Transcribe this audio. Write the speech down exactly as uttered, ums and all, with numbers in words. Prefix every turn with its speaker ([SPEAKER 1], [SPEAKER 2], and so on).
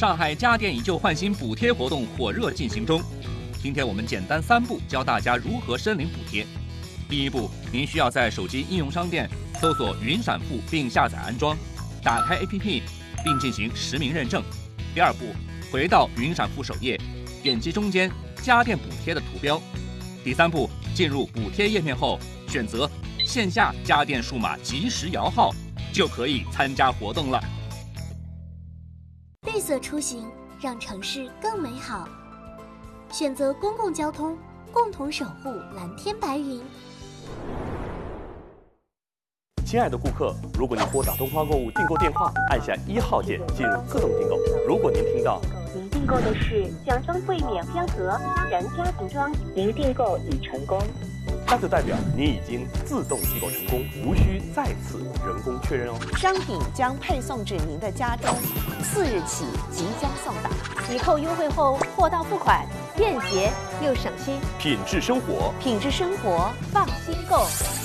[SPEAKER 1] 上海家电以旧换新补贴活动火热进行中。今天我们简单三步教大家如何申领补贴。第一步，您需要在手机应用商店搜索云闪付并下载安装，打开 A P P 并进行实名认证。第二步，回到云闪付首页，点击中间家电补贴的图标。第三步，进入补贴页面后，选择线下家电数码即时摇号，就可以参加活动了。
[SPEAKER 2] 绿色出行，让城市更美好。选择公共交通，共同守护蓝天白云。
[SPEAKER 3] 亲爱的顾客，如果您拨打东方购物订购电话，按下一号键进入自动订购。如果您听到
[SPEAKER 4] 您订购的是奖装柜免香盒家人家庭装，您订购已成功，
[SPEAKER 3] 那就代表您已经自动订购成功，无需再次人工确认哦。
[SPEAKER 5] 商品将配送至您的家中，次日起即将送达。
[SPEAKER 6] 抵扣优惠后，货到付款，便捷又省心。
[SPEAKER 3] 品质生活，
[SPEAKER 6] 品质生活，放心购。